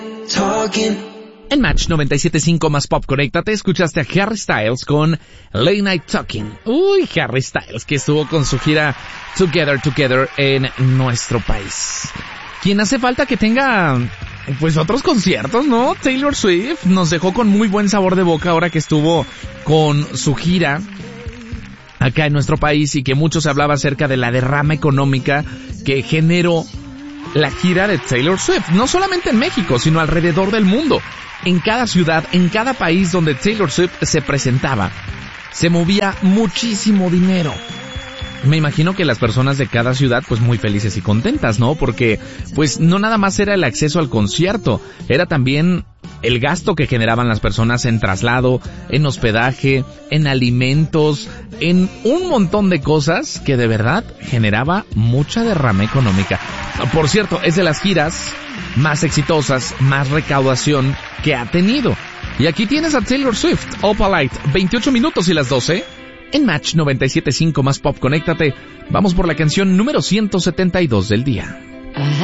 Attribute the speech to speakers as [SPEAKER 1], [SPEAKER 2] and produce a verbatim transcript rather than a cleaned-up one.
[SPEAKER 1] En Match noventa y siete punto cinco más Pop, conéctate, escuchaste a Harry Styles con Late Night Talking. Uy, Harry Styles, que estuvo con su gira Together, Together en nuestro país. ¿Quién hace falta que tenga, pues, otros conciertos, no? Taylor Swift nos dejó con muy buen sabor de boca ahora que estuvo con su gira acá en nuestro país y que mucho se hablaba acerca de la derrama económica que generó la gira de Taylor Swift, no solamente en México, sino alrededor del mundo. En cada ciudad, en cada país donde Taylor Swift se presentaba, se movía muchísimo dinero. Me imagino que las personas de cada ciudad pues muy felices y contentas, ¿no? Porque pues no nada más era el acceso al concierto, era también el gasto que generaban las personas en traslado, en hospedaje, en alimentos, en un montón de cosas que de verdad generaba mucha derrama económica. Por cierto, es de las giras más exitosas, más recaudación que ha tenido. Y aquí tienes a Taylor Swift, Opalite, veintiocho minutos y las doce. En Match noventa y siete punto cinco más Pop, conéctate. Vamos por la canción número ciento setenta y dos del día.